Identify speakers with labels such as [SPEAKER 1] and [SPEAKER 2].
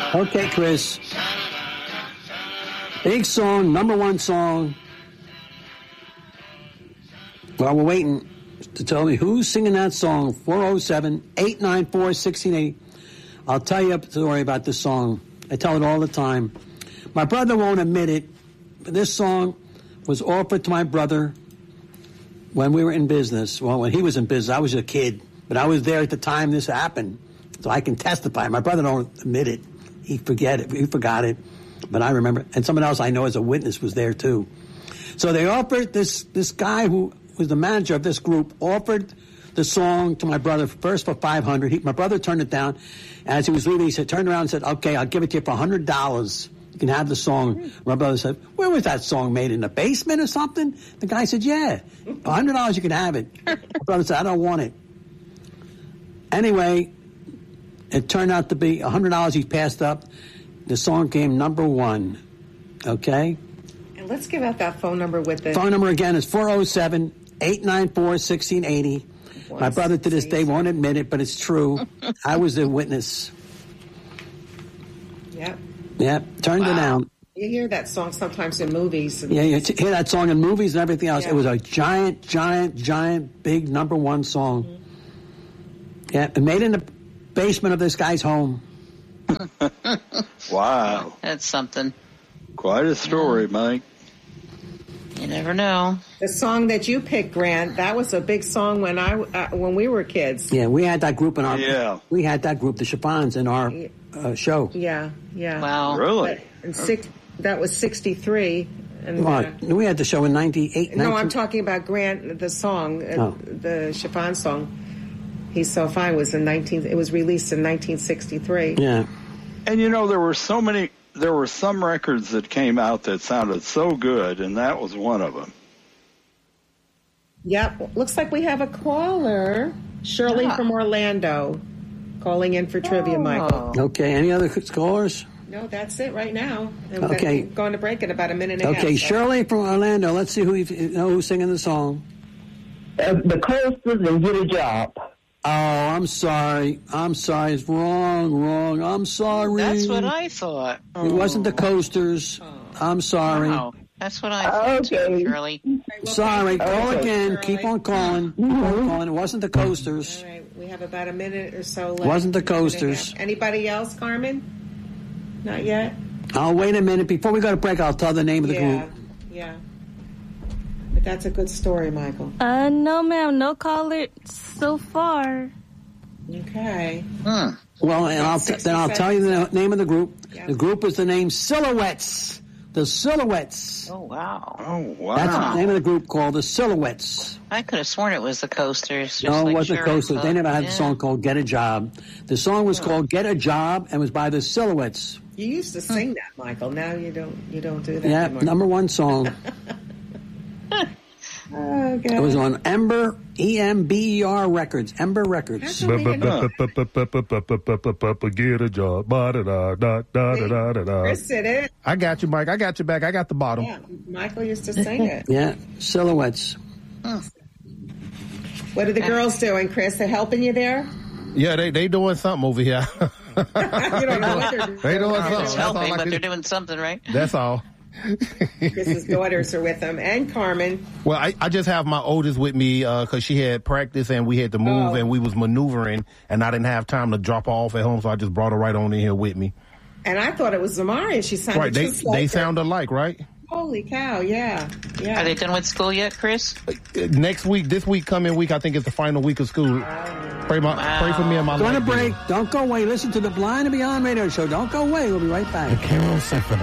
[SPEAKER 1] Okay, Chris. Big song, number one song. Well, we're waiting to tell me who's singing that song. 407-894-1680. I'll tell you a story about this song. I tell it all the time. My brother won't admit it, but this song was offered to my brother when we were in business. Well, when he was in business, I was a kid, but I was there at the time this happened, so I can testify. My brother don't admit it. He forgot it, but I remember. And someone else I know as a witness was there too. So they offered this guy who was the manager of this group offered the song to my brother first for $500. My brother turned it down. As he was leaving, he turned around and said, "Okay, I'll give it to you for $100. You can have the song." My brother said, "Where was that song made? In the basement or something?" The guy said, "Yeah, $100 you can have it." My brother said, "I don't want it." Anyway, it turned out to be $100 he passed up. The song came number one. Okay?
[SPEAKER 2] And let's give out that phone number with the...
[SPEAKER 1] Phone number again is 407-894-1680. My brother to this day won't admit it, but it's true. I was the witness.
[SPEAKER 2] Yep.
[SPEAKER 1] Yep. Turned it down.
[SPEAKER 2] You hear that song sometimes in movies.
[SPEAKER 1] Yeah, you hear that song in movies and everything else.
[SPEAKER 2] Yeah.
[SPEAKER 1] It was a giant, big number one song. Mm-hmm. Yeah, it made in the basement of this guy's home.
[SPEAKER 3] Wow.
[SPEAKER 4] That's something.
[SPEAKER 3] Quite a story, Mike.
[SPEAKER 4] You never know.
[SPEAKER 2] The song that you picked, Grant, that was a big song when we were kids.
[SPEAKER 1] Yeah, we had that group in our... Yeah. We had that group, the Chiffons, in our show.
[SPEAKER 2] Yeah.
[SPEAKER 4] Wow.
[SPEAKER 3] Really?
[SPEAKER 2] That was 63. And
[SPEAKER 1] we had the show in 98.
[SPEAKER 2] No, I'm talking about Grant, the song, the Chiffon song. He's So Fine was it was released in 1963.
[SPEAKER 1] Yeah.
[SPEAKER 3] And there were some records that came out that sounded so good, and that was one of them.
[SPEAKER 2] Yep. Looks like we have a caller. Shirley from Orlando calling in for trivia, Michael.
[SPEAKER 1] Okay. Any other callers?
[SPEAKER 2] No, that's it right now. And we're going to break in about a minute and a half.
[SPEAKER 1] Okay, Shirley from Orlando. Let's see who's singing the song.
[SPEAKER 5] The Coasters and Get a Job.
[SPEAKER 1] Oh, I'm sorry. It's wrong. I'm sorry.
[SPEAKER 4] That's what I thought.
[SPEAKER 1] It wasn't the Coasters. I'm sorry.
[SPEAKER 4] Wow. That's what I thought too, Shirley.
[SPEAKER 1] Sorry. Call again. Keep on calling. It wasn't the Coasters.
[SPEAKER 2] All right. We have about a minute or so left.
[SPEAKER 1] It wasn't the Coasters.
[SPEAKER 2] Anybody else, Carmen? Not yet?
[SPEAKER 1] I'll wait a minute. Before we go to break, I'll tell the name of the group.
[SPEAKER 2] Yeah. But that's a good story, Michael.
[SPEAKER 6] No, ma'am. No caller so far.
[SPEAKER 2] Okay.
[SPEAKER 1] Well, and I'll tell you the name of the group. Yeah. The group is the name Silhouettes. The Silhouettes.
[SPEAKER 4] Oh, wow.
[SPEAKER 1] That's the name of the group, called the Silhouettes.
[SPEAKER 4] I could have sworn it was the Coasters.
[SPEAKER 1] No, it wasn't the Coasters. They never had a song called Get a Job. The song was called Get a Job and was by the Silhouettes.
[SPEAKER 2] You used to sing that, Michael. Now you don't do that anymore.
[SPEAKER 1] Number one song.
[SPEAKER 2] Okay.
[SPEAKER 1] It was on Ember, EMBER Records. Ember Records.
[SPEAKER 7] Get a job.
[SPEAKER 2] Chris did it.
[SPEAKER 7] I got you, Mike. I got you back. I got the bottom.
[SPEAKER 2] Yeah, Michael used to sing it.
[SPEAKER 1] Yeah, Silhouettes.
[SPEAKER 2] What are the girls doing, Chris? They're helping you there?
[SPEAKER 7] Yeah, they doing something over here.
[SPEAKER 2] You don't know what they're doing.
[SPEAKER 7] They doing something.
[SPEAKER 4] It's helping, but they're doing something, right?
[SPEAKER 7] That's all.
[SPEAKER 2] Chris's daughters are with them, and Carmen.
[SPEAKER 7] Well, I just have my oldest with me because she had practice and we had to move and we was maneuvering and I didn't have time to drop her off at home, so I just brought her right on in here with me.
[SPEAKER 2] And I thought it was Zamari. She sounded
[SPEAKER 7] right.
[SPEAKER 2] just like
[SPEAKER 7] they
[SPEAKER 2] her.
[SPEAKER 7] sound alike, right?
[SPEAKER 2] Holy cow! Yeah.
[SPEAKER 4] Are they done with school yet, Chris?
[SPEAKER 7] Next week, coming week, I think is the final week of school. Pray for me and my life.
[SPEAKER 1] Going to break. Don't go away. Listen to the Blind and Beyond radio show. Don't go away. We'll be right back.